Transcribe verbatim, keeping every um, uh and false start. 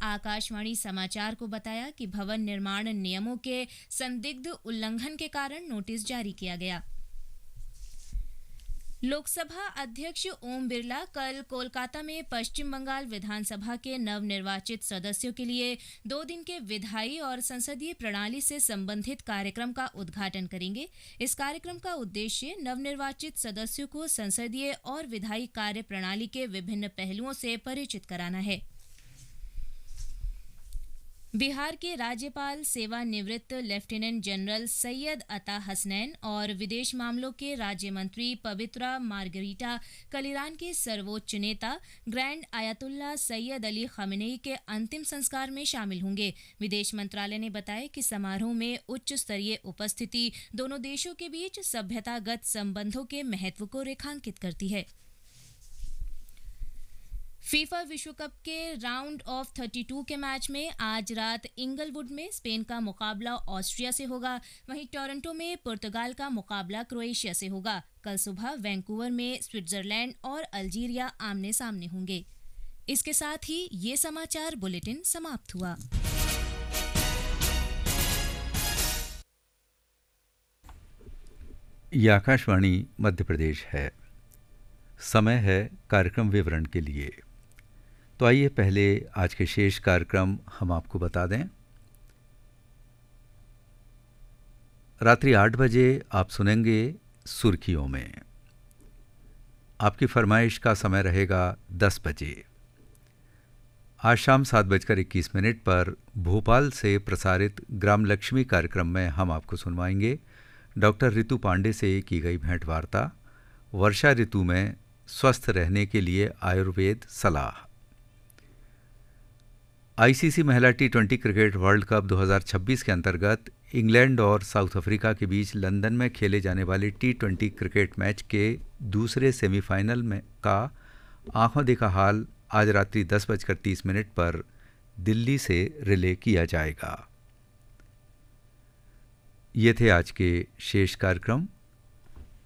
आकाशवाणी समाचार को बताया कि भवन निर्माण नियमों के संदिग्ध उल्लंघन के कारण नोटिस जारी किया गया। लोकसभा अध्यक्ष ओम बिरला कल कोलकाता में पश्चिम बंगाल विधानसभा के नवनिर्वाचित सदस्यों के लिए दो दिन के विधायी और संसदीय प्रणाली से संबंधित कार्यक्रम का उद्घाटन करेंगे। इस कार्यक्रम का उद्देश्य नवनिर्वाचित सदस्यों को संसदीय और विधायी कार्य प्रणाली के विभिन्न पहलुओं से परिचित कराना है। बिहार के राज्यपाल सेवानिवृत्त लेफ्टिनेंट जनरल सैयद अता हसनैन और विदेश मामलों के राज्य मंत्री पवित्रा मार्गरीटा कल ईरान के सर्वोच्च नेता ग्रैंड आयतुल्ला सैयद अली खamenei के अंतिम संस्कार में शामिल होंगे। विदेश मंत्रालय ने बताया कि समारोह में उच्च स्तरीय उपस्थिति दोनों देशों के बीच सभ्यतागत संबंधों के महत्व को रेखांकित करती है। फीफा विश्व कप के राउंड ऑफ बत्तीस के मैच में आज रात इंगलवुड में स्पेन का मुकाबला ऑस्ट्रिया से होगा, वहीं टोरंटो में पुर्तगाल का मुकाबला क्रोएशिया से होगा। कल सुबह वैंकूवर में स्विट्जरलैंड और अल्जीरिया आमने सामने होंगे। इसके साथ ही ये समाचार बुलेटिन समाप्त हुआ। ये आकाशवाणी मध्य प्रदेश है। समय है कार्यक्रम विवरण के लिए। तो आइए पहले आज के शेष कार्यक्रम हम आपको बता दें। रात्रि आठ बजे आप सुनेंगे सुर्खियों में। आपकी फरमाइश का समय रहेगा दस बजे। आज शाम सात बजकर इक्कीस मिनट पर भोपाल से प्रसारित ग्राम लक्ष्मी कार्यक्रम में हम आपको सुनवाएंगे डॉक्टर रितु पांडे से की गई भेंट वार्ता, वर्षा ऋतु में स्वस्थ रहने के लिए आयुर्वेद सलाह। आईसीसी महिला T twenty cricket world cup दो हज़ार छब्बीस के अंतर्गत इंग्लैंड और साउथ अफ्रीका के बीच लंदन में खेले जाने वाले टी ट्वेंटी क्रिकेट मैच के दूसरे सेमीफाइनल में का आंखों देखा हाल आज रात्रि दस बजकर तीस मिनट पर दिल्ली से रिले किया जाएगा। ये थे आज के शेष कार्यक्रम।